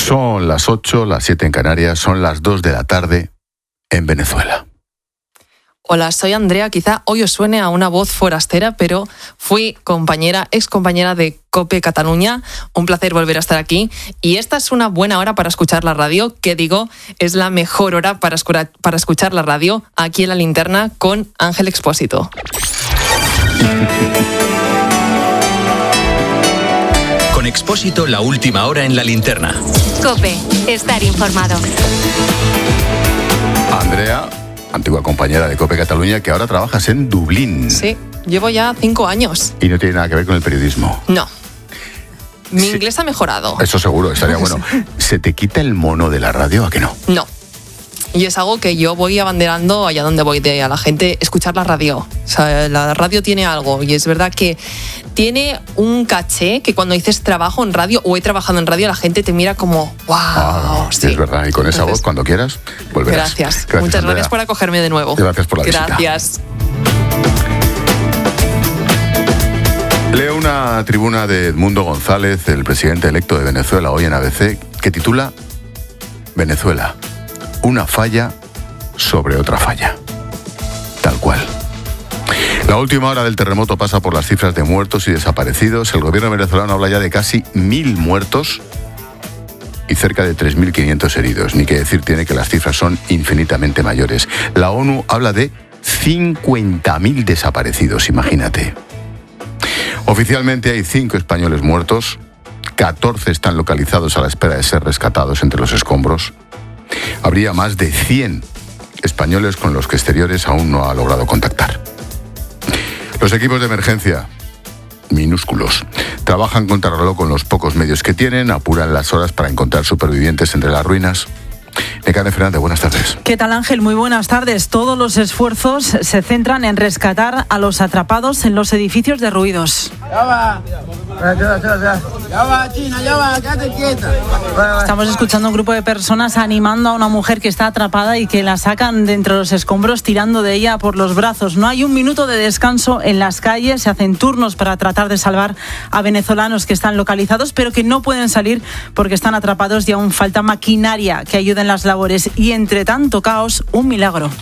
Son las 8, las 7 en Canarias, son las 2 de la tarde en Venezuela. Hola, soy Andrea. Quizá hoy os suene a una voz forastera, pero fui ex compañera de COPE Cataluña. Un placer volver a estar aquí. Y esta es una buena hora para escuchar la radio, que digo, es la mejor hora para escuchar la radio aquí en La Linterna con Ángel Expósito. Con Expósito, la última hora en La Linterna. COPE, estar informado. Andrea, antigua compañera de COPE Cataluña, que ahora trabajas en Dublín. Sí, llevo ya 5 años. Y no tiene nada que ver con el periodismo. No. Mi inglés ha mejorado. Eso seguro, estaría bueno. ¿Se te quita el mono de la radio, a que no? No. Y es algo que yo voy abanderando allá donde voy, a la gente escuchar la radio. O sea, la radio tiene algo, y es verdad que tiene un caché que cuando dices trabajo en radio o he trabajado en radio, la gente te mira como ¡wow! Sí. Es verdad, y con esa voz, cuando quieras, volverás. Gracias. Muchas Andrea. Gracias por acogerme de nuevo. Gracias por la visita. Gracias. Leo una tribuna de Edmundo González, el presidente electo de Venezuela, hoy en ABC, que titula Venezuela, una falla sobre otra falla. Tal cual. La última hora del terremoto pasa por las cifras de muertos y desaparecidos. El gobierno venezolano habla ya de casi 1.000 muertos y cerca de 3.500 heridos. Ni que decir tiene que las cifras son infinitamente mayores. La ONU habla de 50.000 desaparecidos, imagínate. Oficialmente hay 5 españoles muertos, 14 están localizados a la espera de ser rescatados entre los escombros. Habría más de 100 españoles con los que Exteriores aún no ha logrado contactar. Los equipos de emergencia, minúsculos, trabajan contrarreloj con los pocos medios que tienen, apuran las horas para encontrar supervivientes entre las ruinas. Nekane Fernández, buenas tardes. ¿Qué tal, Ángel? Muy buenas tardes. Todos los esfuerzos se centran en rescatar a los atrapados en los edificios derruidos. Ya va, China, ya va, quédate quieta. Estamos escuchando un grupo de personas animando a una mujer que está atrapada y que la sacan de entre los escombros tirando de ella por los brazos. No hay un minuto de descanso en las calles, se hacen turnos para tratar de salvar a venezolanos que están localizados, pero que no pueden salir porque están atrapados y aún falta maquinaria que ayude en las labores. Y entre tanto caos, un milagro.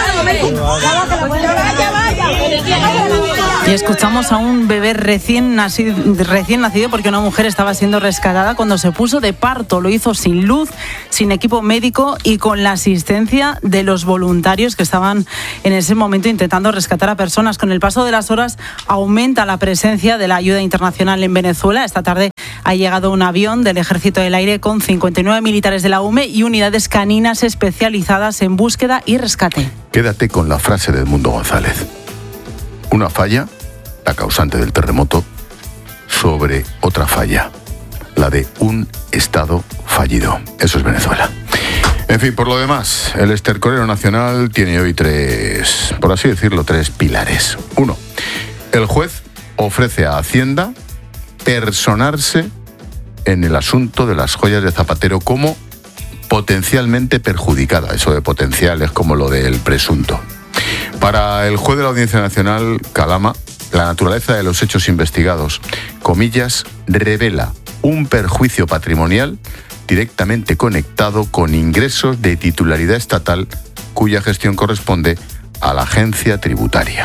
Y escuchamos a un bebé recién nacido porque una mujer estaba siendo rescatada cuando se puso de parto. Lo hizo sin luz, sin equipo médico y con la asistencia de los voluntarios que estaban en ese momento intentando rescatar a personas. Con el paso de las horas aumenta la presencia de la ayuda internacional en Venezuela. Esta tarde ha llegado un avión del Ejército del Aire con 59 militares de la UME y unidades caninas especializadas en búsqueda y rescate. Quédate con la frase de Edmundo González. Una falla, la causante del terremoto, sobre otra falla, la de un Estado fallido. Eso es Venezuela. En fin, por lo demás, el estercolero nacional tiene hoy 3, por así decirlo, 3 pilares. 1. El juez ofrece a Hacienda personarse en el asunto de las joyas de Zapatero como potencialmente perjudicada. Eso de potencial es como lo del presunto. Para el juez de la Audiencia Nacional, Calama, la naturaleza de los hechos investigados, comillas, revela un perjuicio patrimonial directamente conectado con ingresos de titularidad estatal cuya gestión corresponde a la agencia tributaria.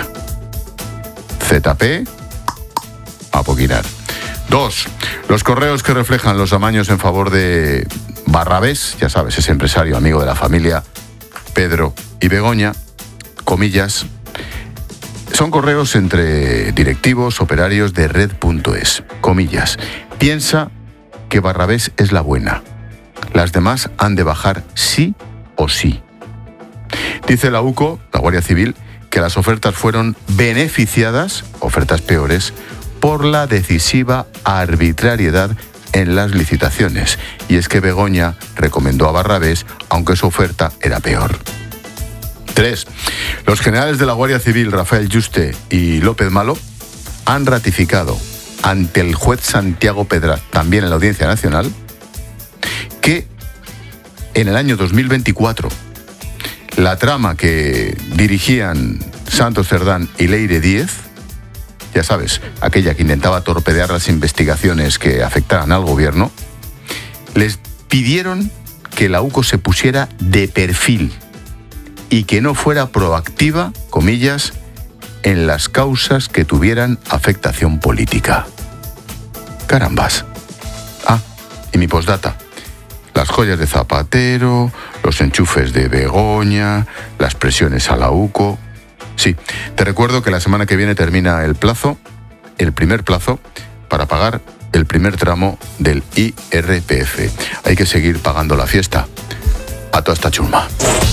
ZP, a poquinar. 2. Los correos que reflejan los amaños en favor de Barrabés, ya sabes, ese empresario amigo de la familia Pedro y Begoña, comillas, son correos entre directivos, operarios de Red.es, comillas, piensa que Barrabés es la buena, las demás han de bajar sí o sí. Dice la UCO, la Guardia Civil, que las ofertas fueron beneficiadas, ofertas peores, por la decisiva arbitrariedad en las licitaciones. Y es que Begoña recomendó a Barrabés, aunque su oferta era peor. 3. Los generales de la Guardia Civil, Rafael Yuste y López Malo, han ratificado ante el juez Santiago Pedraz, también en la Audiencia Nacional, que en el año 2024 la trama que dirigían Santos Cerdán y Leire Díez, ya sabes, aquella que intentaba torpedear las investigaciones que afectaran al gobierno, les pidieron que la UCO se pusiera de perfil y que no fuera proactiva, comillas, en las causas que tuvieran afectación política. Carambas. Y mi postdata. Las joyas de Zapatero, los enchufes de Begoña, las presiones a la UCO. Sí, te recuerdo que la semana que viene termina el primer plazo, para pagar el primer tramo del IRPF. Hay que seguir pagando la fiesta a toda esta chusma.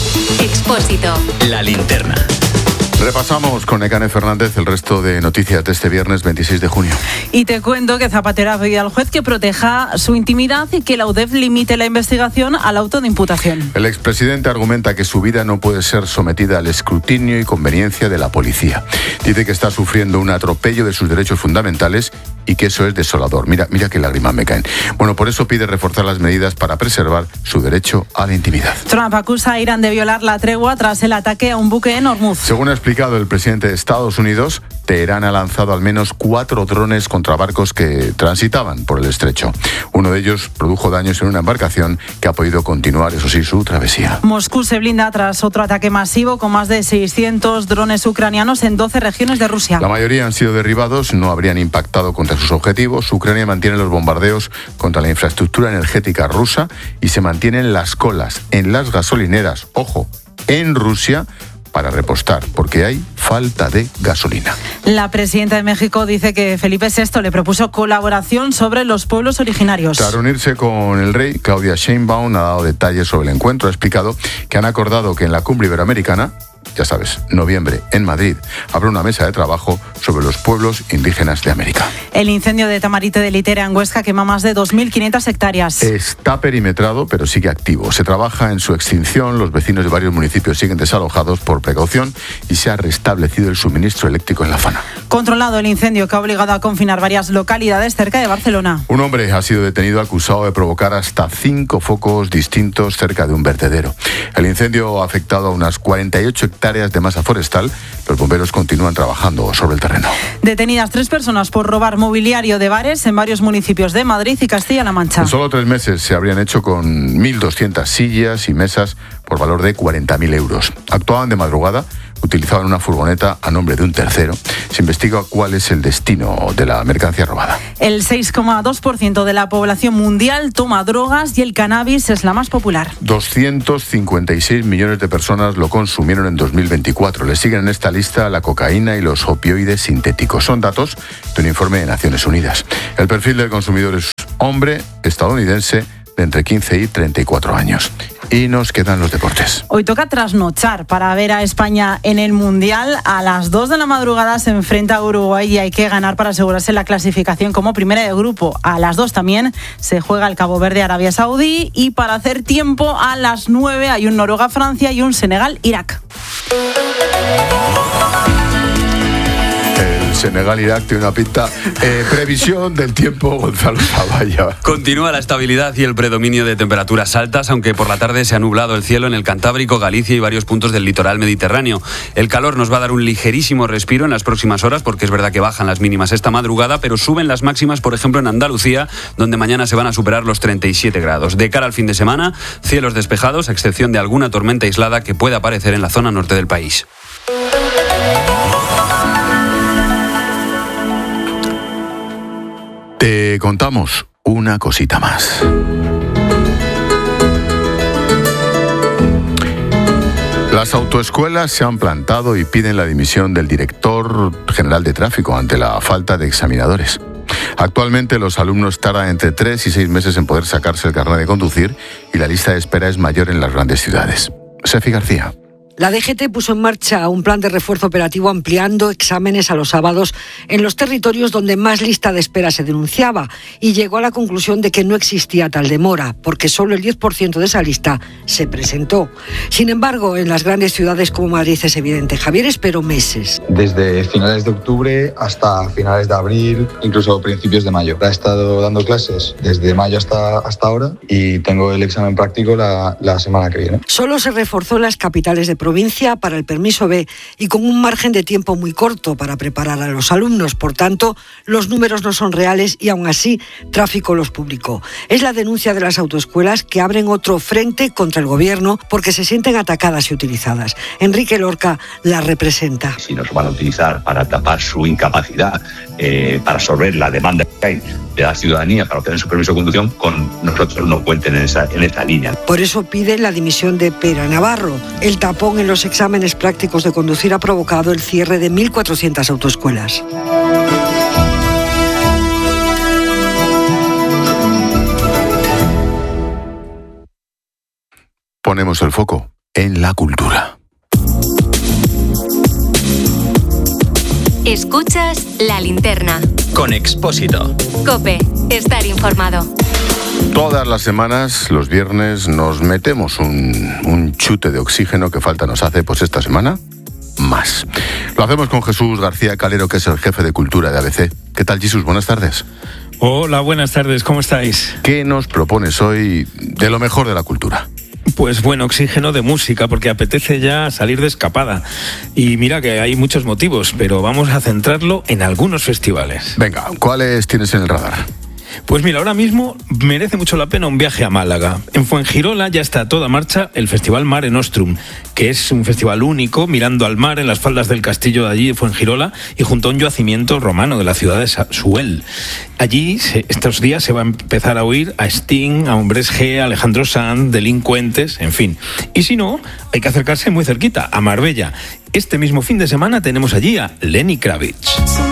Expósito. La linterna. Repasamos con Nekane Fernández el resto de noticias de este viernes 26 de junio. Y te cuento que Zapatero ha pedido al juez que proteja su intimidad y que la UDEF limite la investigación al auto de imputación. El expresidente argumenta que su vida no puede ser sometida al escrutinio y conveniencia de la policía. Dice que está sufriendo un atropello de sus derechos fundamentales y que eso es desolador. Mira qué lágrimas me caen. Bueno, por eso pide reforzar las medidas para preservar su derecho a la intimidad. Trump acusa a Irán de violar la tregua tras el ataque a un buque en Hormuz. Según ha explicado el presidente de Estados Unidos, Teherán ha lanzado al menos 4 drones contra barcos que transitaban por el estrecho. Uno de ellos produjo daños en una embarcación que ha podido continuar, eso sí, su travesía. Moscú se blinda tras otro ataque masivo con más de 600 drones ucranianos en 12 regiones de Rusia. La mayoría han sido derribados, no habrían impactado contra sus objetivos. Ucrania mantiene los bombardeos contra la infraestructura energética rusa y se mantienen las colas en las gasolineras, ojo, en Rusia, para repostar, porque hay falta de gasolina. La presidenta de México dice que Felipe VI le propuso colaboración sobre los pueblos originarios. Tras reunirse con el rey, Claudia Sheinbaum ha dado detalles sobre el encuentro. Ha explicado que han acordado que en la cumbre iberoamericana, ya sabes, noviembre, en Madrid, habrá una mesa de trabajo sobre los pueblos indígenas de América. El incendio de Tamarite de Litera en Huesca quema más de 2.500 hectáreas. Está perimetrado, pero sigue activo. Se trabaja en su extinción, los vecinos de varios municipios siguen desalojados por precaución y se ha restablecido el suministro eléctrico en la zona. Controlado el incendio que ha obligado a confinar varias localidades cerca de Barcelona. Un hombre ha sido detenido acusado de provocar hasta 5 focos distintos cerca de un vertedero. El incendio ha afectado a unas 48 hectáreas de masa forestal. Los bomberos continúan trabajando sobre el terreno. Detenidas 3 personas por robar mobiliario de bares en varios municipios de Madrid y Castilla-La Mancha. En solo 3 meses se habrían hecho con 1.200 sillas y mesas por valor de 40.000 euros. Actuaban de madrugada, utilizaban una furgoneta a nombre de un tercero. Se investiga cuál es el destino de la mercancía robada. El 6,2% de la población mundial toma drogas y el cannabis es la más popular. 256 millones de personas lo consumieron en 2024. Le siguen en esta lista la cocaína y los opioides sintéticos. Son datos de un informe de Naciones Unidas. El perfil del consumidor es hombre estadounidense de entre 15 y 34 años. Y nos quedan los deportes. Hoy toca trasnochar para ver a España en el Mundial. A las 2 de la madrugada se enfrenta a Uruguay y hay que ganar para asegurarse la clasificación como primera de grupo. A las 2 también se juega el Cabo Verde-Arabia Saudí y para hacer tiempo a las 9 hay un Noruega-Francia y un Senegal-Irak. Senegal-Irak tiene una pinta. Previsión del tiempo, Gonzalo Zavalla. Continúa la estabilidad y el predominio de temperaturas altas, aunque por la tarde se ha nublado el cielo en el Cantábrico, Galicia y varios puntos del litoral mediterráneo. El calor nos va a dar un ligerísimo respiro en las próximas horas, porque es verdad que bajan las mínimas esta madrugada, pero suben las máximas, por ejemplo, en Andalucía, donde mañana se van a superar los 37 grados. De cara al fin de semana, cielos despejados, a excepción de alguna tormenta aislada que pueda aparecer en la zona norte del país. Te contamos una cosita más. Las autoescuelas se han plantado y piden la dimisión del director general de tráfico ante la falta de examinadores. Actualmente los alumnos tardan entre 3 y 6 meses en poder sacarse el carnet de conducir y la lista de espera es mayor en las grandes ciudades. Sefi García. La DGT puso en marcha un plan de refuerzo operativo ampliando exámenes a los sábados en los territorios donde más lista de espera se denunciaba y llegó a la conclusión de que no existía tal demora, porque solo el 10% de esa lista se presentó. Sin embargo, en las grandes ciudades como Madrid es evidente. Javier esperó meses. Desde finales de octubre hasta finales de abril, incluso principios de mayo. He estado dando clases desde mayo hasta ahora y tengo el examen práctico la semana que viene. Solo se reforzó en las capitales de provincia para el permiso B y con un margen de tiempo muy corto para preparar a los alumnos. Por tanto, los números no son reales y aún así Tráfico los publicó. Es la denuncia de las autoescuelas que abren otro frente contra el gobierno porque se sienten atacadas y utilizadas. Enrique Lorca la representa. Si nos van a utilizar para tapar su incapacidad, para absorber la demanda que hay de la ciudadanía para obtener su permiso de conducción, con nosotros no cuenten en esta línea. Por eso pide la dimisión de Pera Navarro. El tapón en los exámenes prácticos de conducir ha provocado el cierre de 1.400 autoescuelas. Ponemos el foco en la cultura. Escuchas La Linterna. Con Expósito. COPE. Estar informado. Todas las semanas, los viernes, nos metemos un chute de oxígeno que falta nos hace, pues esta semana, más. Lo hacemos con Jesús García Calero, que es el jefe de cultura de ABC. ¿Qué tal, Jesús? Buenas tardes. Hola, buenas tardes, ¿cómo estáis? ¿Qué nos propones hoy de lo mejor de la cultura? Pues buen oxígeno de música, porque apetece ya salir de escapada. Y mira que hay muchos motivos, pero vamos a centrarlo en algunos festivales. Venga, ¿cuáles tienes en el radar? Pues mira, ahora mismo merece mucho la pena un viaje a Málaga. En Fuengirola ya está a toda marcha el Festival Mare Nostrum, que es un festival único, mirando al mar en las faldas del castillo de allí de Fuengirola y junto a un yacimiento romano de la ciudad de Suel. Allí estos días se va a empezar a oír a Sting, a Hombres G, a Alejandro Sanz, Delincuentes, en fin. Y si no, hay que acercarse muy cerquita, a Marbella. Este mismo fin de semana tenemos allí a Lenny Kravitz.